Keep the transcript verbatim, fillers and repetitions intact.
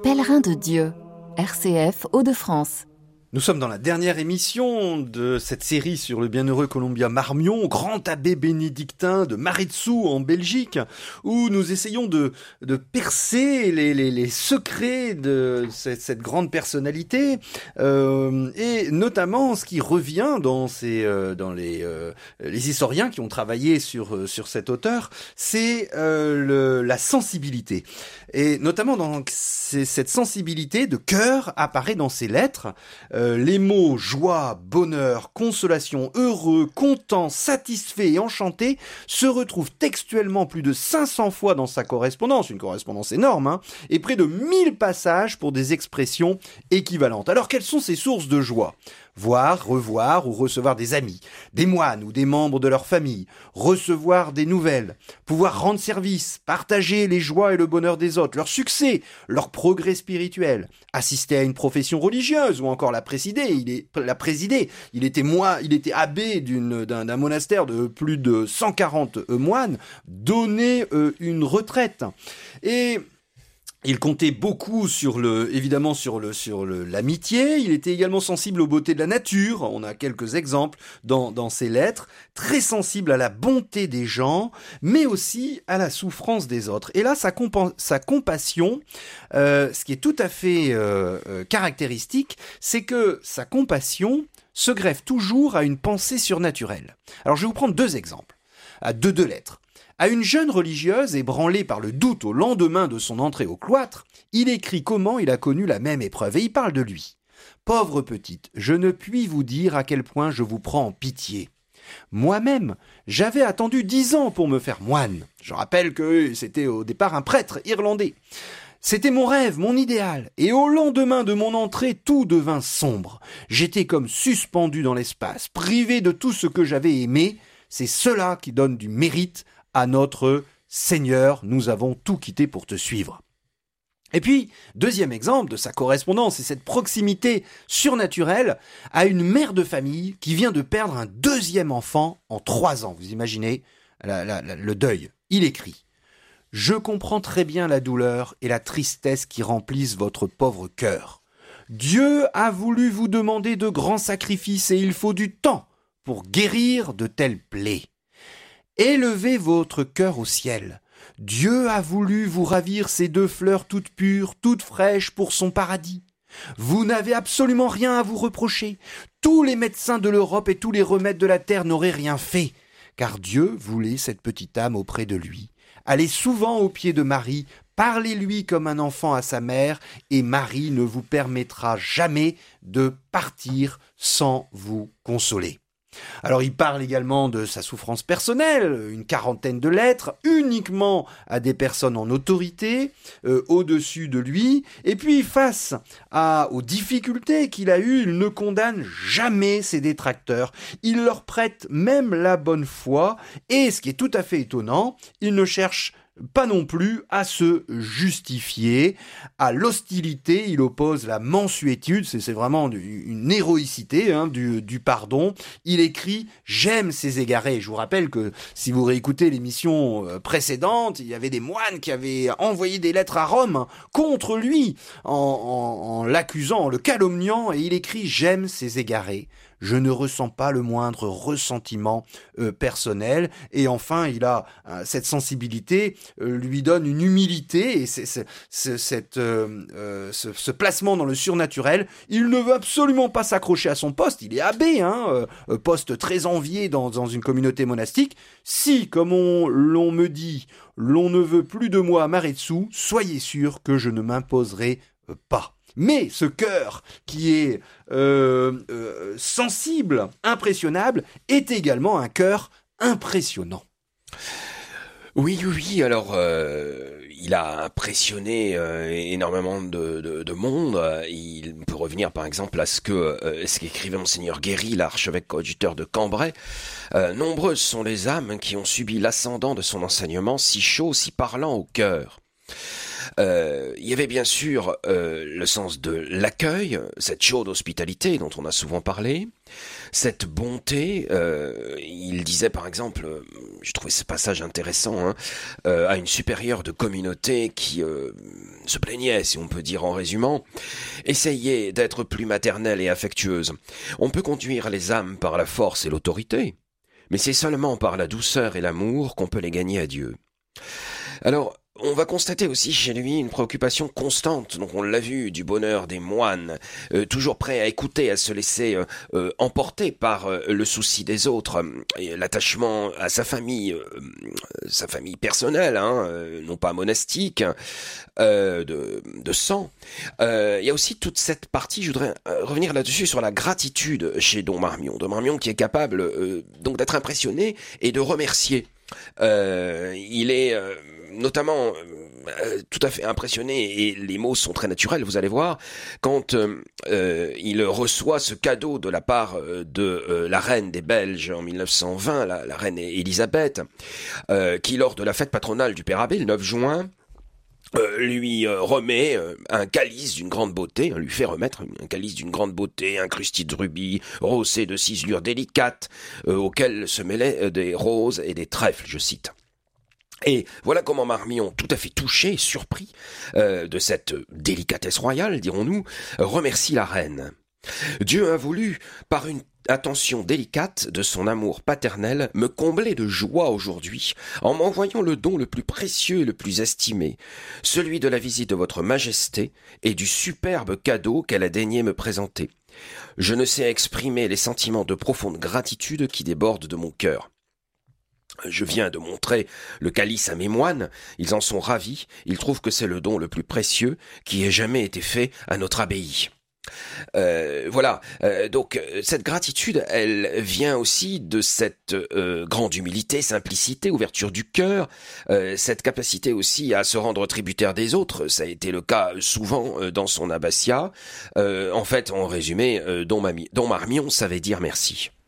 Pèlerins de Dieu, R C F Hauts-de-France. Nous sommes dans la dernière émission de cette série sur le bienheureux Columbia Marmion, grand abbé bénédictin de Maretsous en Belgique, où nous essayons de, de percer les, les, les secrets de cette, cette grande personnalité, euh, et notamment ce qui revient dans, ces, euh, dans les, euh, les historiens qui ont travaillé sur, sur cet auteur, c'est euh, le, la sensibilité. Et notamment dans cette sensibilité de cœur apparaît dans ses lettres. Euh, les mots joie, bonheur, consolation, heureux, content, satisfait et enchanté se retrouvent textuellement plus de cinq cents fois dans sa correspondance, une correspondance énorme, hein, et près de mille passages pour des expressions équivalentes. Alors quelles sont ces sources de joie ? Voir, revoir ou recevoir des amis, des moines ou des membres de leur famille, recevoir des nouvelles, pouvoir rendre service, partager les joies et le bonheur des autres, leur succès, leur progrès spirituel, assister à une profession religieuse ou encore la présider, il est la présider. Il était moi, il était abbé d'une, d'un, d'un monastère de plus de cent quarante euh, moines, donner euh, une retraite. Et il comptait beaucoup sur le, évidemment sur le, sur le, l'amitié. Il était également sensible aux beautés de la nature. On a quelques exemples dans, dans ses lettres. Très sensible à la bonté des gens, mais aussi à la souffrance des autres. Et là, sa, compa- sa compassion, euh, ce qui est tout à fait euh, euh, caractéristique, c'est que sa compassion se greffe toujours à une pensée surnaturelle. Alors, je vais vous prendre deux exemples, à deux deux lettres. À une jeune religieuse ébranlée par le doute au lendemain de son entrée au cloître, il écrit comment il a connu la même épreuve et il parle de lui. « Pauvre petite, je ne puis vous dire à quel point je vous prends en pitié. Moi-même, j'avais attendu dix ans pour me faire moine. Je rappelle que c'était au départ un prêtre irlandais. C'était mon rêve, mon idéal, et au lendemain de mon entrée, tout devint sombre. J'étais comme suspendu dans l'espace, privé de tout ce que j'avais aimé. C'est cela qui donne du mérite à notre Seigneur, nous avons tout quitté pour te suivre. » Et puis, deuxième exemple de sa correspondance et cette proximité surnaturelle à une mère de famille qui vient de perdre un deuxième enfant en trois ans. Vous imaginez la, la, la, le deuil. Il écrit « Je comprends très bien la douleur et la tristesse qui remplissent votre pauvre cœur. Dieu a voulu vous demander de grands sacrifices et il faut du temps pour guérir de telles plaies. Élevez votre cœur au ciel. Dieu a voulu vous ravir ces deux fleurs toutes pures, toutes fraîches pour son paradis. Vous n'avez absolument rien à vous reprocher. Tous les médecins de l'Europe et tous les remèdes de la terre n'auraient rien fait, car Dieu voulait cette petite âme auprès de lui. Allez souvent aux pieds de Marie, parlez-lui comme un enfant à sa mère, et Marie ne vous permettra jamais de partir sans vous consoler. » Alors il parle également de sa souffrance personnelle, une quarantaine de lettres, uniquement à des personnes en autorité, euh, au-dessus de lui, et puis face à, aux difficultés qu'il a eues, il ne condamne jamais ses détracteurs, il leur prête même la bonne foi, et ce qui est tout à fait étonnant, il ne cherche pas non plus à se justifier. À l'hostilité, il oppose la mansuétude, c'est, c'est vraiment une héroïcité, hein, du, du pardon. Il écrit « J'aime ces égarés ». Je vous rappelle que si vous réécoutez l'émission précédente, il y avait des moines qui avaient envoyé des lettres à Rome contre lui, en, en, en l'accusant, en le calomniant, et il écrit « J'aime ces égarés ». Je ne ressens pas le moindre ressentiment euh, personnel. Et enfin, il a euh, cette sensibilité, euh, lui donne une humilité et c'est, c'est, c'est, cette, euh, euh, ce, ce placement dans le surnaturel. Il ne veut absolument pas s'accrocher à son poste. Il est abbé, hein, euh, poste très envié dans, dans une communauté monastique. Si, comme on, l'on me dit, l'on ne veut plus de moi à Maretsous, soyez sûr que je ne m'imposerai euh, pas. Mais ce cœur qui est euh, euh, sensible, impressionnable, est également un cœur impressionnant. Oui, oui, oui. Alors, euh, il a impressionné euh, énormément de, de, de monde. Il peut revenir, par exemple, à ce que euh, ce qu'écrivait Monseigneur Guéry, l'archevêque coadjuteur de Cambrai. Euh, nombreuses sont les âmes qui ont subi l'ascendant de son enseignement, si chaud, si parlant au cœur. Euh, il y avait bien sûr euh, le sens de l'accueil, cette chaude hospitalité dont on a souvent parlé, cette bonté. Euh, il disait par exemple, euh, je trouvais ce passage intéressant, hein, euh, à une supérieure de communauté qui euh, se plaignait, si on peut dire en résumant, essayez d'être plus maternelle et affectueuse. On peut conduire les âmes par la force et l'autorité, mais c'est seulement par la douceur et l'amour qu'on peut les gagner à Dieu. Alors, on va constater aussi chez lui une préoccupation constante, donc on l'a vu, du bonheur des moines, euh, toujours prêt à écouter, à se laisser euh, euh, emporter par euh, le souci des autres, euh, l'attachement à sa famille, euh, sa famille personnelle, hein, euh, non pas monastique, euh, de, de sang. Euh, il y a aussi toute cette partie, je voudrais euh, revenir là-dessus, sur la gratitude chez Don Marmion. Don Marmion qui est capable euh, donc d'être impressionné et de remercier. Euh, il est euh, notamment euh, tout à fait impressionné, et les mots sont très naturels, vous allez voir, quand euh, euh, il reçoit ce cadeau de la part de euh, la reine des Belges en mille neuf cent vingt, la, la reine Élisabeth, euh, qui lors de la fête patronale du Père Abbé, le neuf juin, Euh, lui euh, remet euh, un calice d'une grande beauté, hein, lui fait remettre un calice d'une grande beauté, incrusté de rubis, rehaussé de ciselures délicates, euh, auxquelles se mêlaient euh, des roses et des trèfles, je cite. Et voilà comment Marmion, tout à fait touché, surpris euh, de cette délicatesse royale, dirons-nous, remercie la reine. Dieu a voulu, par une attention délicate de son amour paternel, me combler de joie aujourd'hui, en m'envoyant le don le plus précieux et le plus estimé, celui de la visite de votre majesté et du superbe cadeau qu'elle a daigné me présenter. Je ne sais exprimer les sentiments de profonde gratitude qui débordent de mon cœur. Je viens de montrer le calice à mes moines, ils en sont ravis, ils trouvent que c'est le don le plus précieux qui ait jamais été fait à notre abbaye. Euh, voilà, euh, donc cette gratitude, elle vient aussi de cette euh, grande humilité, simplicité, ouverture du cœur, euh, cette capacité aussi à se rendre tributaire des autres. Ça a été le cas souvent euh, dans son abbatiat. Euh, en fait, en résumé, euh, Don, Mami, Don Marmion savait dire merci.